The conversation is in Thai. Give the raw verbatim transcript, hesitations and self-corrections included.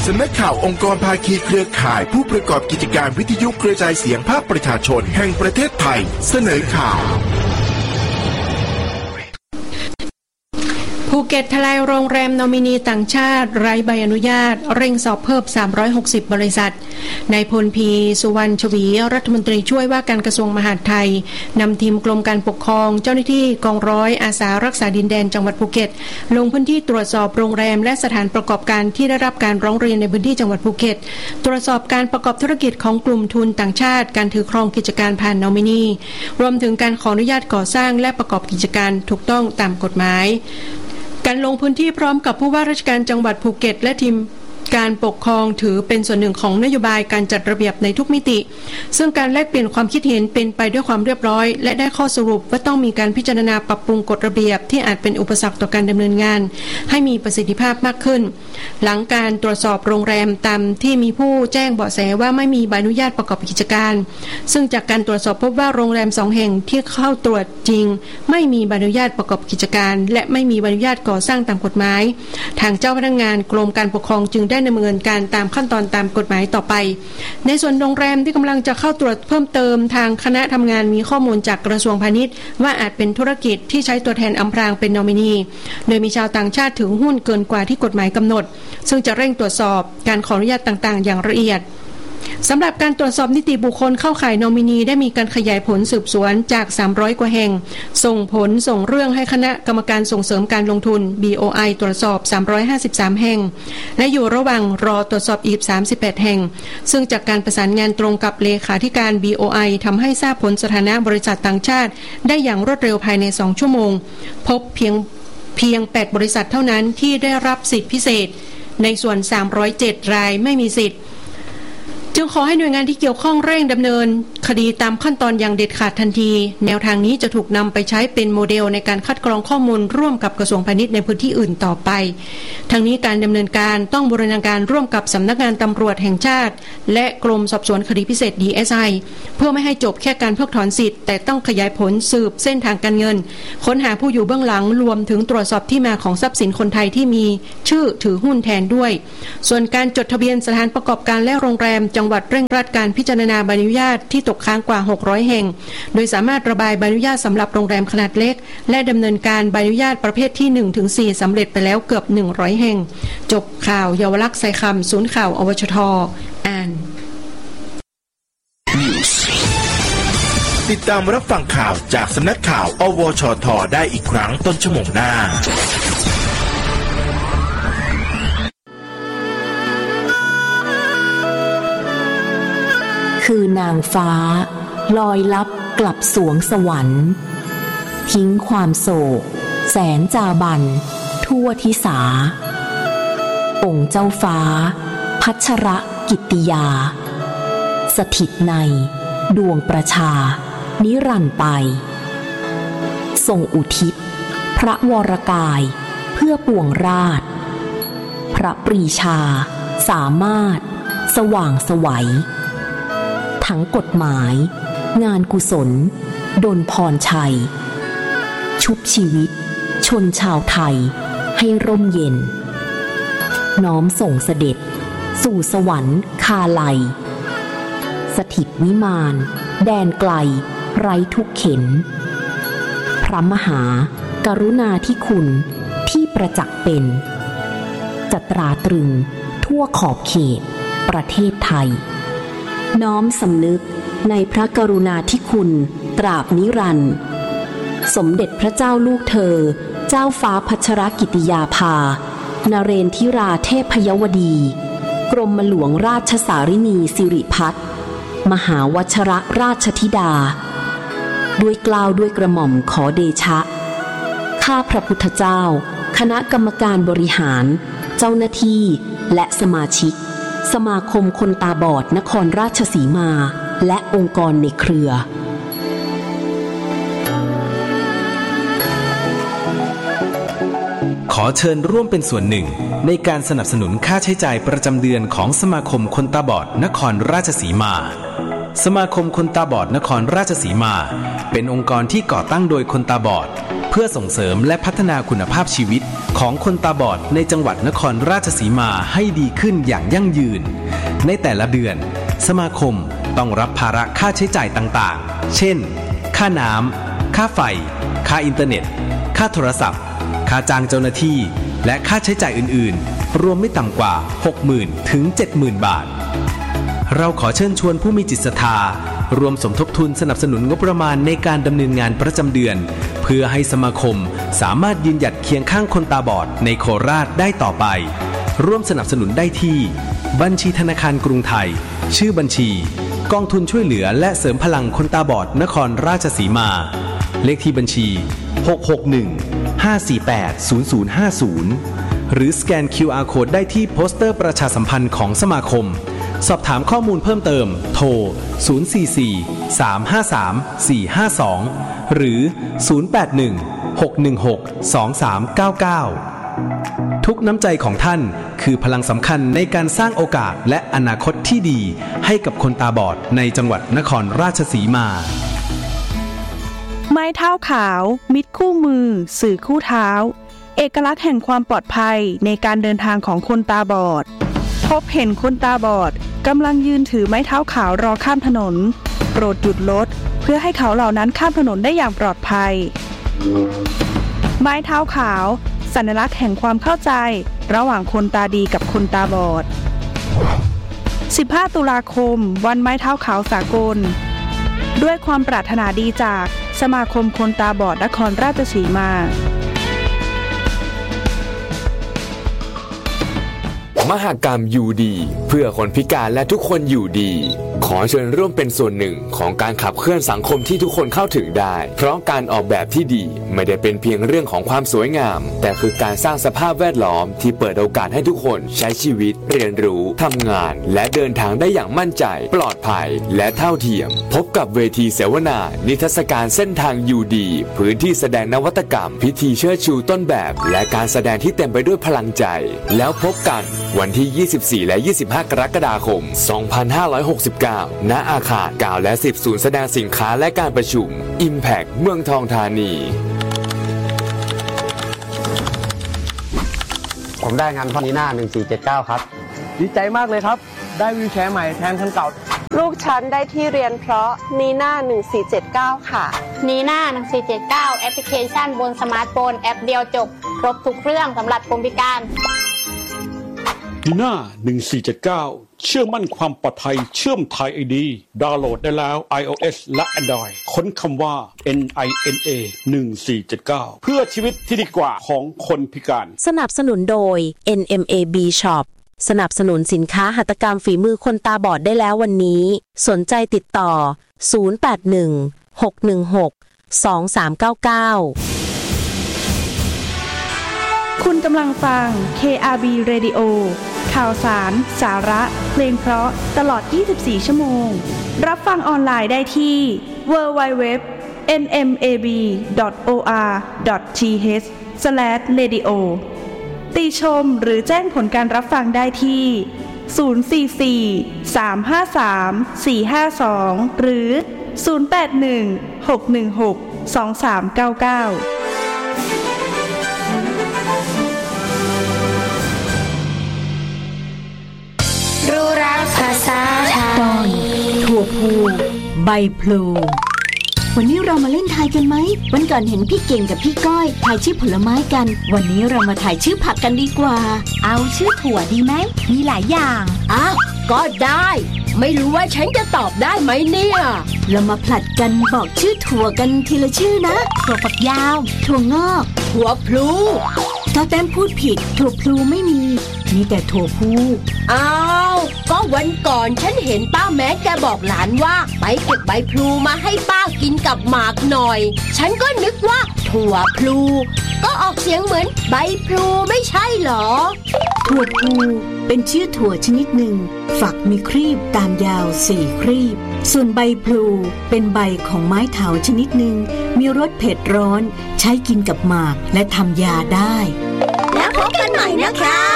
สำนักข่าวองค์กรภาคีเครือข่ายผู้ประกอบกิจการวิทยุกระจายเสียงภาคประชาชนแห่งประเทศไทยเสนอข่าวภูเก็ตทลายโรงแรมนอมินีต่างชาติไร้ใบอนุญาตเร่งสอบเพิ่มสามร้อยหกสิบบริษัทนายพลพีสุวรรณชวีรัฐมนตรีช่วยว่าการกระทรวงมหาดไทยนำทีมกรมการปกครองเจ้าหน้าที่กองร้อยอาสารักษาดินแดนจังหวัดภูเก็ตลงพื้นที่ตรวจสอบโรงแรมและสถานประกอบการที่ได้รับการร้องเรียนในพื้นที่จังหวัดภูเก็ตตรวจสอบการประกอบธุรกิจของกลุ่มทุนต่างชาติการถือครองกิจการผ่านนอมินีรวมถึงการขออนุญาตก่อสร้างและประกอบกิจการถูกต้องตามกฎหมายการลงพื้นที่พร้อมกับผู้ว่าราชการจังหวัดภูเก็ตและทีมการปกครองถือเป็นส่วนหนึ่งของนโยบายการจัดระเบียบในทุกมิติซึ่งการแลกเปลี่ยนความคิดเห็นเป็นไปด้วยความเรียบร้อยและได้ข้อสรุปว่าต้องมีการพิจารณาปรับปรุงกฎระเบียบที่อาจเป็นอุปสรรคต่อการดำเนินงานให้มีประสิทธิภาพมากขึ้นหลังการตรวจสอบโรงแรมตามที่มีผู้แจ้งเบาะแสว่าไม่มีใบอนุญาตประกอบกิจการซึ่งจากการตรวจสอบพบว่าโรงแรมสองแห่งที่เข้าตรวจจริงไม่มีใบอนุญาตประกอบกิจการและไม่มีใบอนุญาตก่อสร้างตามกฎหมายทางเจ้าพนักงานกรมการปกครองจึงได้ดำเนินการตามขั้นตอนตามกฎหมายต่อไปในส่วนโรงแรมที่กำลังจะเข้าตรวจเพิ่มเติมทางคณะทำงานมีข้อมูลจากกระทรวงพาณิชย์ว่าอาจเป็นธุรกิจที่ใช้ตัวแทนอำพรางเป็นนอมินีโดยมีชาวต่างชาติถือหุ้นเกินกว่าที่กฎหมายกำหนดซึ่งจะเร่งตรวจสอบการขออนุญาตต่างๆอย่างละเอียดสำหรับการตรวจสอบนิติบุคคลเข้าข่ายนอมินีได้มีการขยายผลสืบสวนจากสามร้อยกว่าแห่งส่งผลส่งเรื่องให้คณะกรรมการส่งเสริมการลงทุน บี โอ ไอ ตรวจสอบสามร้อยห้าสิบสามแห่งและอยู่ระหว่างรอตรวจสอบอีกสามสิบแปดแห่งซึ่งจากการประสานงานตรงกับเลขาธิการ บี โอ ไอ ทำให้ทราบผลสถานะบริษัทต่างชาติได้อย่างรวดเร็วภายในสองชั่วโมงพบเพียงเพียงแปดบริษัทเท่านั้นที่ได้รับสิทธิพิเศษในส่วนสามร้อยเจ็ดรายไม่มีสิทธิ์จึงขอให้หน่วยงานที่เกี่ยวข้องเร่งดำเนินคดีตามขั้นตอนอย่างเด็ดขาดทันทีแนวทางนี้จะถูกนำไปใช้เป็นโมเดลในการคัดกรองข้อมูลร่วมกับกระทรวงพาณิชย์ในพื้นที่อื่นต่อไปทั้งนี้การดำเนินการต้องบูรณาการร่วมกับสำนักงานตำรวจแห่งชาติและกรมสอบสวนคดีพิเศษ ดี เอส ไอ เพื่อไม่ให้จบแค่การเพิกถอนสิทธิ์แต่ต้องขยายผลสืบเส้นทางการเงินค้นหาผู้อยู่เบื้องหลังรวมถึงตรวจสอบที่มาของทรัพย์สินคนไทยที่มีชื่อถือหุ้นแทนด้วยส่วนการจดทะเบียนสถานประกอบการและโรงแรมจังหวัดเร่งรัดการพิจารณาใบอนุญาตที่ตกค้างกว่าหกร้อยแห่งโดยสามารถระบายใบอนุญาตสำหรับโรงแรมขนาดเล็กและดำเนินการใบอนุญาตประเภทที่ หนึ่งถึงสี่ สำเร็จไปแล้วเกือบหนึ่งร้อยแห่งจบข่าวเยาวลักษณ์ไซคำศูนย์ข่าวอวชทอ่านติดตามรับฟังข่าวจากสำนักข่าวอวชทได้อีกครั้งต้นชั่วโมงหน้าคือนางฟ้าลอยลับกลับสวงสวรรค์ทิ้งความโศกแสนจาบันทั่วทิสาองค์เจ้าฟ้าพัชรกิตติยาสถิตในดวงประชานิรันดร์ไปทรงอุทิศพระวรกายเพื่อปวงราชพระปรีชาสามารถสว่างไสวทั้งกฎหมายงานกุศลดลพรชัยชุบชีวิตชนชาวไทยให้ร่มเย็นน้อมส่งเสด็จสู่สวรรค์คาลัยสถิตวิมานแดนไกลไร้ทุกเข็ญพระมหากรุณาธิคุณที่ประจักษ์เป็นจะตราตรึงทั่วขอบเขตประเทศไทยน้อมสำนึกในพระกรุณาธิคุณตราบนิรันดร์สมเด็จพระเจ้าลูกเธอเจ้าฟ้าพัชรกิติยาภานเรนทิราเทพยวดีกรมหลวงราชสารินีสิริพัฒน์มหาวชรราชธิดาด้วยเกล้าด้วยกระหม่อมขอเดชะข้าพระพุทธเจ้าคณะกรรมการบริหารเจ้าหน้าที่และสมาชิกสมาคมคนตาบอดนครราชสีมาและองค์กรในเครือขอเชิญร่วมเป็นส่วนหนึ่งในการสนับสนุนค่าใช้จ่ายประจำเดือนของสมาคมคนตาบอดนครราชสีมาสมาคมคนตาบอดนครราชสีมาเป็นองค์กรที่ก่อตั้งโดยคนตาบอดเพื่อส่งเสริมและพัฒนาคุณภาพชีวิตของคนตาบอดในจังหวัดนครราชสีมาให้ดีขึ้นอย่างยั่งยืนในแต่ละเดือนสมาคมต้องรับภาระค่าใช้จ่ายต่างๆเช่นค่าน้ำค่าไฟค่าอินเทอร์เน็ตค่าโทรศัพท์ค่าจ้างเจ้าหน้าที่และค่าใช้จ่ายอื่นๆรวมไม่ต่ำกว่า หกหมื่น ถึง เจ็ดหมื่น บาทเราขอเชิญชวนผู้มีจิตศรัทธารวมสมทบทุนสนับสนุนงบประมาณในการดำเนินงานประจำเดือนเพื่อให้สมาคมสามารถยืนหยัดเคียงข้างคนตาบอดในโคราชได้ต่อไปร่วมสนับสนุนได้ที่บัญชีธนาคารกรุงไทยชื่อบัญชีกองทุนช่วยเหลือและเสริมพลังคนตาบอดนครราชสีมาเลขที่บัญชีหก หก หนึ่ง ห้า สี่ แปด ศูนย์ ศูนย์ ห้า ศูนย์หรือสแกน คิว อาร์ Code ได้ที่โปสเตอร์ประชาสัมพันธ์ของสมาคมสอบถามข้อมูลเพิ่มเติมโทรศูนย์ สี่ สี่ สาม ห้า สาม สี่ ห้า สองหรือศูนย์ แปด หนึ่ง หก หนึ่ง หก สอง สาม เก้า เก้าทุกน้ำใจของท่านคือพลังสำคัญในการสร้างโอกาสและอนาคตที่ดีให้กับคนตาบอดในจังหวัดนครราชสีมาไม้เท้าขาวมิตรคู่มือสื่อคู่เท้าเอกลักษณ์แห่งความปลอดภัยในการเดินทางของคนตาบอดพบเห็นคนตาบอดกำลังยืนถือไม้เท้าขาวรอข้ามถนนโปรดหยุดรถเพื่อให้เขาเหล่านั้นข้ามถนนได้อย่างปลอดภัยไม้เท้าขาวสัญลักษณ์แห่งความเข้าใจระหว่างคนตาดีกับคนตาบอดสิบห้าตุลาคมวันไม้เท้าขาวสากลด้วยความปรารถนาดีจากสมาคมคนตาบอดนครราชสีมามหกรรมอยู่ดีเพื่อคนพิการและทุกคนอยู่ดีขอเชิญร่วมเป็นส่วนหนึ่งของการขับเคลื่อนสังคมที่ทุกคนเข้าถึงได้เพราะการออกแบบที่ดีไม่ได้เป็นเพียงเรื่องของความสวยงามแต่คือการสร้างสภาพแวดล้อมที่เปิดโอกาสให้ทุกคนใช้ชีวิตเรียนรู้ทำงานและเดินทางได้อย่างมั่นใจปลอดภัยและเท่าเทียมพบกับเวทีเสวนานิทรรศการเส้นทางอยู่ดีพื้นที่แสดงนวัตกรรมพิธีเชิดชูต้นแบบและการแสดงที่เต็มไปด้วยพลังใจแล้วพบกันวันที่ยี่สิบสี่และยี่สิบห้ากรกฎาคมสองพันห้าร้อยหกสิบเก้าณอาคารเก้าและสิบศูนย์แสดงสินค้าและการประชุม Impact เมืองทองธานีผมได้งานพ่อนีน่าหนึ่งสี่เจ็ดเก้าครับดีใจมากเลยครับได้วีลแชร์ใหม่แทนคันเก่าลูกฉันได้ที่เรียนเพราะนีน่าหนึ่งสี่เจ็ดเก้าค่ะนีน่าหนึ่งสี่เจ็ดเก้าแอปพลิเคชันบนสมาร์ทโฟนแอปเดียวจบครบทุกเรื่องสำหรับคนพิการนีน่าหนึ่งสี่เจ็ดเก้าเชื่อมั่นความปลอดภัยเชื่อมไทย ไอ ดี ดาวน์โหลดได้แล้ว iOS และ Android ค้นคำว่า เอ็น ไอ เอ็น เอ หนึ่งสี่เจ็ดเก้า เพื่อชีวิตที่ดีกว่าของคนพิการสนับสนุนโดย เอ็น เอ็ม เอ บี Shop สนับสนุนสินค้าหัตถกรรมฝีมือคนตาบอดได้แล้ววันนี้สนใจติดต่อศูนย์ แปด หนึ่ง หก หนึ่ง หก สอง สาม เก้า เก้าคุณกำลังฟัง เค อาร์ บี Radio ข่าวสารสาระเพลงเพราะตลอดยี่สิบสี่ชั่วโมงรับฟังออนไลน์ได้ที่ ดับเบิลยู ดับเบิลยู ดับเบิลยู ดอท เอ็น เอ็ม เอ บี ดอท โอ อาร์ ดอท ที เอช สแลช เรดิโอ ติชมหรือแจ้งผลการรับฟังได้ที่ศูนย์ สี่ สี่ สาม ห้า สาม สี่ ห้า สองหรือศูนย์ แปด หนึ่ง หก หนึ่ง หก สอง สาม เก้า เก้ารู้รักภาษาไทยตอนถั่วพูใบพลูวันนี้เรามาเล่นทายกันไหมวันก่อนเห็นพี่เก่งกับพี่ก้อยทายชื่อผลไม้กันวันนี้เรามาทายชื่อผักกันดีกว่าเอาชื่อถั่วดีไหมมีหลายอย่างอ้าวก็ได้ไม่รู้ว่าฉันจะตอบได้ไหมเนี่ยเรามาผลัดกันบอกชื่อถั่วกันทีละชื่อนะถั่วฝักยาวถั่วงอกถั่วพลูก้าวแต้มพูดผิดถั่วพลูไม่มีมีแต่ถั่วพูอ้าวก็วันก่อนฉันเห็นป้าแม้แกบอกหลานว่าไปเก็บใบพลูมาให้ป้ากินกับหมากหน่อยฉันก็นึกว่าถั่วพลูก็ออกเสียงเหมือนใบพลูไม่ใช่หรอถั่วพลูเป็นชื่อถั่วชนิดหนึ่งฝักมีครีบตามยาวสี่ครีบส่วนใบพลูเป็นใบของไม้เถาชนิดหนึ่งมีรสเผ็ดร้อนใช้กินกับหมากและทำยาได้แล้วพบกันใหม่นะคะ